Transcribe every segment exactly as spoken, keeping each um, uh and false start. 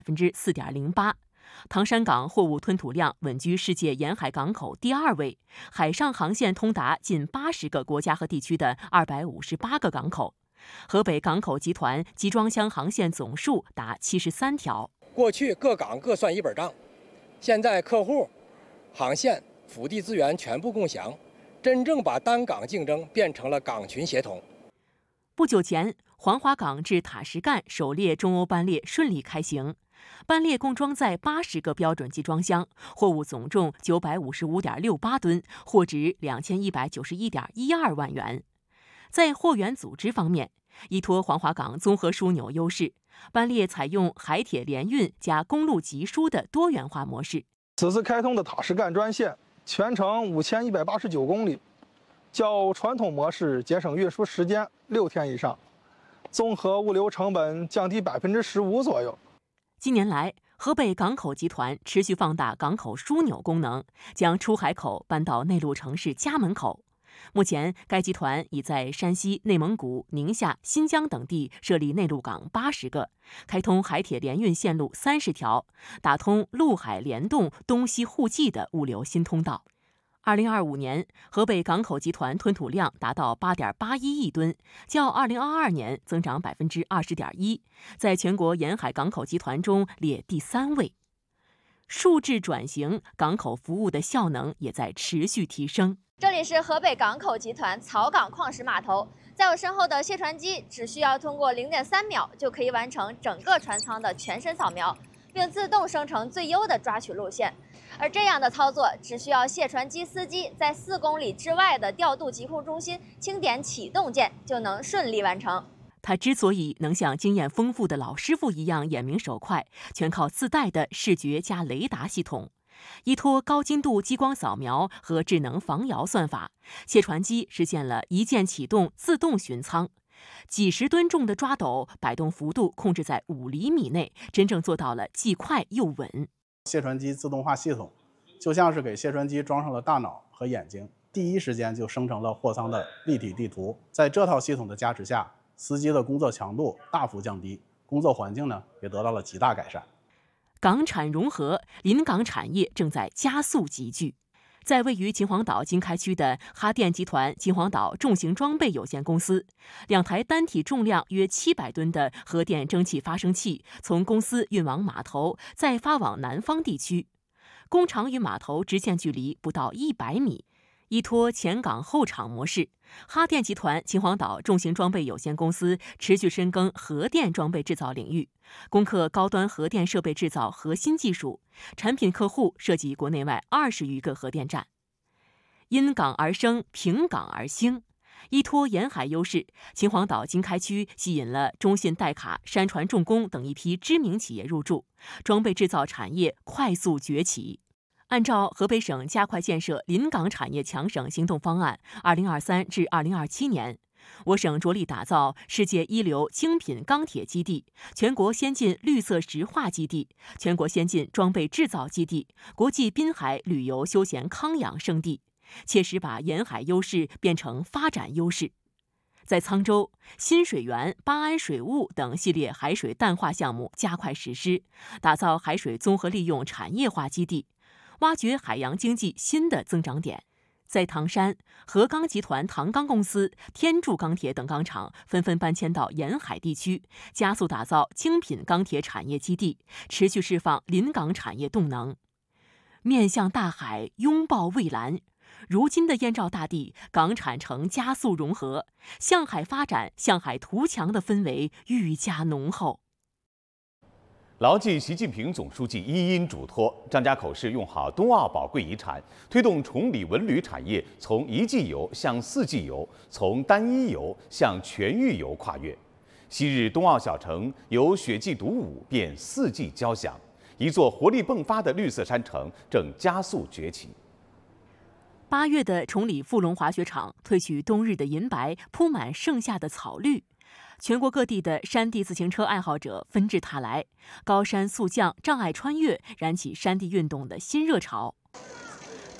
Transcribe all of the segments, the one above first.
百分之四点零八。唐山港货物吞吐量稳居世界沿海港口第二位，海上航线通达近八十个国家和地区的二百五十八个港口。河北港口集团集装箱航线总数达七十三条。 过去各港各算一本账，现在客户、航线、腹地资源全部共享，真正把单港竞争变成了港群协同。 不久前，黄花港至塔什干首列中欧班列顺利开行。班列共装载八十个标准集装箱，货物总重九百五十五点六八吨，货值两千一百九十一点一二万元。在货源组织方面，依托黄花港综合枢纽优势，班列采用海铁联运加公路集疏的多元化模式。 此次开通的塔什干专线全程五千一百八十九公里，较传统模式节省运输时间六天以上，综合物流成本降低百分之十五左右。 近年来，河北港口集团持续放大港口枢纽功能，将出海口搬到内陆城市家门口。目前，该集团已在山西、内蒙古、宁夏、新疆等地设立内陆港八十个，开通海铁联运线路三十条，打通陆海联动、东西互济的物流新通道。二零二五年，河北港口集团吞吐量达到八点八一亿吨，较二零二二年增长百分之二十点一，在全国沿海港口集团中列第三位。数字转型，港口服务的效能也在持续提升。 这里是河北港口集团草港矿石码头，在我身后的卸船机只需要通过零点三秒就可以完成整个船舱的全身扫描，并自动生成最优的抓取路线。而这样的操作只需要卸船机司机在四公里之外的调度疾控中心轻点启动键，就能顺利完成。 他之所以能像经验丰富的老师傅一样眼明手快，全靠自带的视觉加雷达系统。依托高精度激光扫描和智能防摇算法，卸船机实现了一键启动自动巡舱。几十吨重的抓斗摆动幅度控制在五厘米内，真正做到了既快又稳。 卸船机自动化系统就像是给卸船机装上了大脑和眼睛，第一时间就生成了货舱的立体地图。在这套系统的加持下，司机的工作强度大幅降低，工作环境呢也得到了极大改善。 港产融合，临港产业正在加速集聚。在位于秦皇岛经开区的哈电集团秦皇岛重型装备有限公司，两台单体重量约七百吨的核电蒸汽发生器从公司运往码头，再发往南方地区。工厂与码头直线距离不到一百米。依托前港后厂模式，哈电集团秦皇岛重型装备有限公司持续深耕核电装备制造领域，攻克高端核电设备制造核心技术，产品客户涉及国内外二十余个核电站。因港而生，凭港而兴。依托沿海优势，秦皇岛经开区吸引了中信代卡、山船重工等一批知名企业入驻，装备制造产业快速崛起。按照河北省加快建设临港产业强省行动方案二零二三至二零二七年，我省着力打造世界一流精品钢铁基地、全国先进绿色石化基地、全国先进装备制造基地、国际滨海旅游休闲康养胜地，切实把沿海优势变成发展优势。在沧州、新水源、巴安水务等系列海水淡化项目加快实施，打造海水综合利用产业化基地，挖掘海洋经济新的增长点。在唐山，河钢集团唐钢公司、天柱钢铁等钢厂纷纷搬迁到沿海地区，加速打造精品钢铁产业基地，持续释放临港产业动能。面向大海，拥抱蔚蓝。如今的燕赵大地，港产城加速融合，向海发展、向海图强的氛围愈加浓厚。 牢记习近平总书记一因嘱托，张家口市用好冬奥宝贵遗产，推动崇礼文旅产业从一季游向四季游，从单一游向全域游跨越。昔日冬奥小城由雪季独舞变四季交响，一座活力迸发的绿色山城正加速崛起。 八月的崇礼富龙滑雪场褪去冬日的银白，铺满盛夏的草绿。全国各地的山地自行车爱好者纷至沓来，高山速降、障碍穿越，燃起山地运动的新热潮。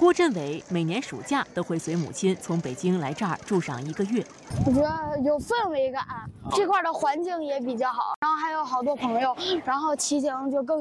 郭振伟每年暑假都会随母亲从北京来这儿住上一个月。 我觉得有氛围感，这块的环境也比较好，然后还有好多朋友，然后骑行就更